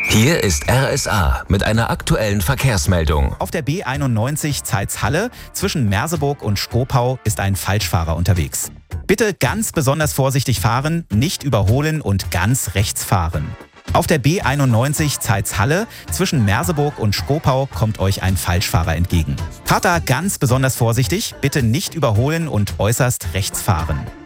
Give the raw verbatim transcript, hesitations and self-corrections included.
Hier ist R S A mit einer aktuellen Verkehrsmeldung. Auf der B einundneunzig Zeitz-Halle zwischen Merseburg und Schkopau ist ein Falschfahrer unterwegs. Bitte ganz besonders vorsichtig fahren, nicht überholen und ganz rechts fahren. Auf der B einundneunzig Zeitz-Halle zwischen Merseburg und Schkopau kommt euch ein Falschfahrer entgegen. Fahrt da ganz besonders vorsichtig, bitte nicht überholen und äußerst rechts fahren.